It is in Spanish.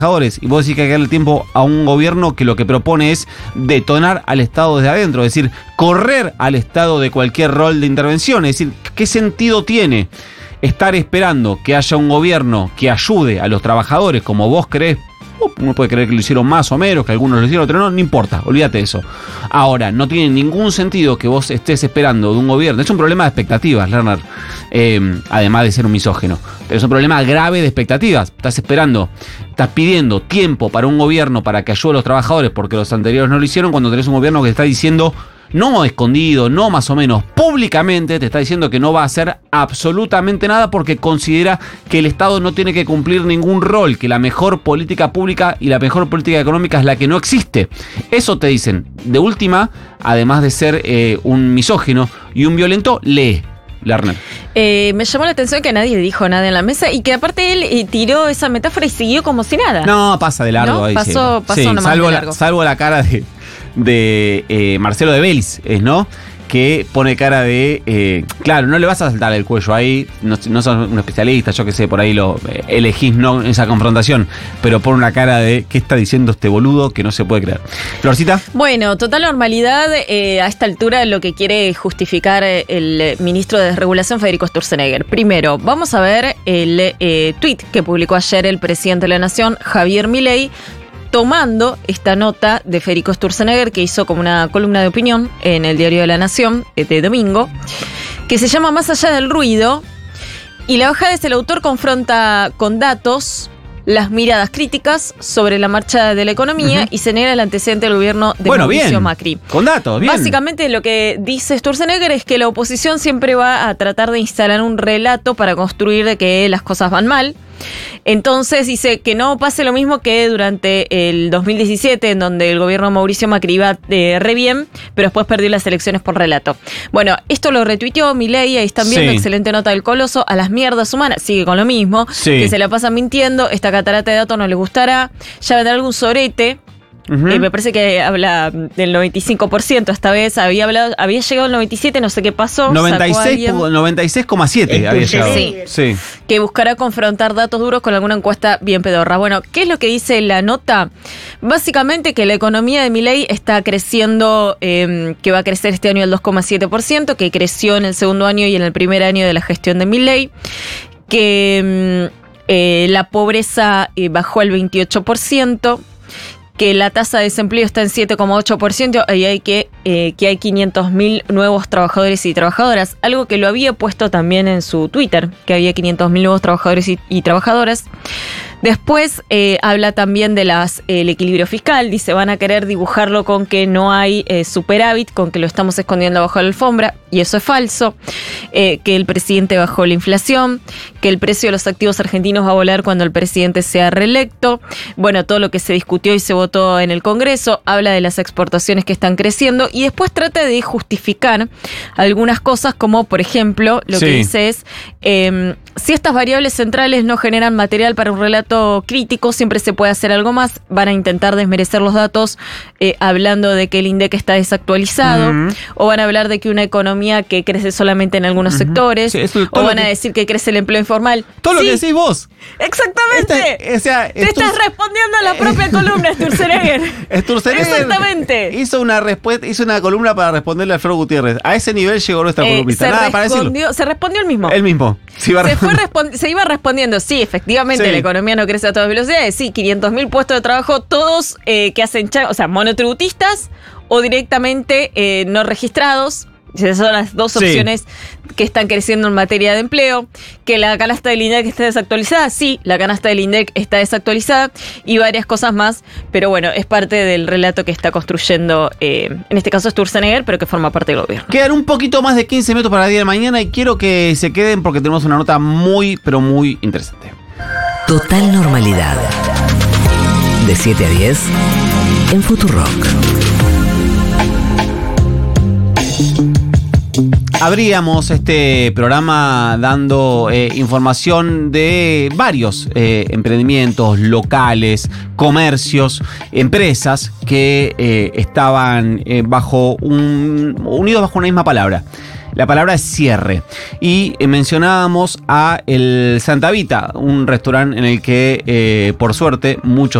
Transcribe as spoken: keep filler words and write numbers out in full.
Y vos decís que hay que darle tiempo a un gobierno que lo que propone es detonar al Estado desde adentro, es decir, correr al Estado de cualquier rol de intervención. Es decir, ¿qué sentido tiene estar esperando que haya un gobierno que ayude a los trabajadores como vos creés? Uno puede creer que lo hicieron más o menos, que algunos lo hicieron, otros no, no importa, olvídate de eso. Ahora, no tiene ningún sentido que vos estés esperando de un gobierno. Es un problema de expectativas, Lerner, eh, además de ser un misógino. Pero es un problema grave de expectativas. Estás esperando, estás pidiendo tiempo para un gobierno para que ayude a los trabajadores porque los anteriores no lo hicieron, cuando tenés un gobierno que está diciendo, no escondido, no más o menos, públicamente te está diciendo que no va a hacer absolutamente nada porque considera que el Estado no tiene que cumplir ningún rol, que la mejor política pública y la mejor política económica es la que no existe. Eso te dicen. De última, además de ser eh, un misógino y un violento, lee. Lerner. Eh, me llamó la atención que nadie dijo nada en la mesa y que aparte él eh, tiró esa metáfora y siguió como si nada. No, pasa de largo. ¿No? Ahí, pasó, sí. pasó sí, nomás salvo de largo. La, salvo la cara de, de eh, Marcelo de Belis, ¿no? Que pone cara de, eh, claro, no le vas a saltar el cuello ahí, no, no sos un especialista, yo qué sé, por ahí lo eh, elegís no esa confrontación, pero pone una cara de, ¿qué está diciendo este boludo que no se puede creer? Florcita. Bueno, total normalidad, eh, a esta altura lo que quiere justificar el ministro de Desregulación, Federico Sturzenegger. Primero, vamos a ver el eh, tuit que publicó ayer el presidente de la Nación, Javier Milei, tomando esta nota de Federico Sturzenegger, que hizo como una columna de opinión en el Diario de la Nación de domingo, que se llama Más allá del ruido, y la hoja es el autor confronta con datos las miradas críticas sobre la marcha de la economía uh-huh. y señala el antecedente del gobierno de bueno, Mauricio bien. Macri. Con datos, bien. Básicamente lo que dice Sturzenegger es que la oposición siempre va a tratar de instalar un relato para construir de que las cosas van mal. Entonces dice que no pase lo mismo que durante el dos mil diecisiete, en donde el gobierno de Mauricio Macri iba eh, re bien, pero después perdió las elecciones por relato. Bueno, esto lo retuiteó Milei, ahí están viendo, sí. Excelente nota del Coloso, a las mierdas humanas, sigue con lo mismo, sí. Que se la pasa mintiendo, esta catarata de datos no le gustará, ya vendrá algún sorete. Uh-huh. Eh, me parece que habla del noventa y cinco por ciento esta vez, había hablado, había llegado al noventa y siete, no sé qué pasó. noventa y seis coma siete había llegado. Sí. sí. Que buscará confrontar datos duros con alguna encuesta bien pedorra. Bueno, ¿qué es lo que dice la nota? Básicamente que la economía de Milei está creciendo, eh, que va a crecer este año al dos coma siete por ciento, que creció en el segundo año y en el primer año de la gestión de Milei, que eh, la pobreza eh, bajó al veintiocho por ciento, que la tasa de desempleo está en siete coma ocho por ciento y hay que, eh, que hay quinientos mil nuevos trabajadores y trabajadoras, algo que lo había puesto también en su Twitter, que había quinientos mil nuevos trabajadores y, y trabajadoras. Después eh, habla también de las el equilibrio fiscal, dice van a querer dibujarlo con que no hay eh, superávit, con que lo estamos escondiendo bajo la alfombra, y eso es falso, eh, que el presidente bajó la inflación, que el precio de los activos argentinos va a volar cuando el presidente sea reelecto, bueno, todo lo que se discutió y se votó en el Congreso, habla de las exportaciones que están creciendo y después trata de justificar algunas cosas como, por ejemplo, lo sí. que dice es, eh, si estas variables centrales no generan material para un relato crítico, siempre se puede hacer algo más. Van a intentar desmerecer los datos eh, hablando de que el INDEC está desactualizado, uh-huh. o van a hablar de que una economía que crece solamente en algunos uh-huh. sectores, sí, o van a que... decir que crece el empleo informal. Todo sí. lo que decís vos. Exactamente. Este, o sea, Te estás respondiendo a la propia columna, Sturzenegger. Sturzenegger Exactamente. Hizo una respuesta, hizo una columna para responderle a Alfredo Gutiérrez. A ese nivel llegó nuestra eh, columnista. Se, Nada respondió, para decirlo. se respondió el mismo. El mismo. Se, iba se, fue respond- se iba respondiendo, sí, efectivamente, sí. La economía no crece a todas velocidades, sí, quinientos mil puestos de trabajo, todos eh, que hacen, cha- o sea, monotributistas o directamente eh, no registrados. Esas son las dos opciones sí. que están creciendo en materia de empleo. Que la canasta del INDEC está desactualizada. Sí, la canasta del INDEC está desactualizada y varias cosas más. Pero bueno, es parte del relato que está construyendo, eh, en este caso Sturzenegger, pero que forma parte del gobierno. Quedan un poquito más de quince minutos para el día de mañana y quiero que se queden porque tenemos una nota muy, pero muy interesante. Total normalidad. De siete a diez en Futurock. Abríamos este programa dando eh, información de varios eh, emprendimientos locales, comercios, empresas que eh, estaban eh, bajo un, unidos bajo una misma palabra. La palabra es cierre. Y eh, mencionábamos a el Santa Vita, un restaurante en el que, eh, por suerte, muchos